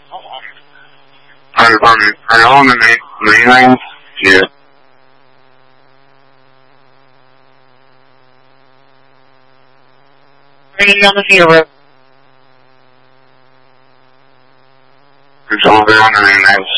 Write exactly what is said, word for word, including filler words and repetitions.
Fire department, are y'all on the main, main lines? Yeah. Bringing on the field. It's all there on the main lines.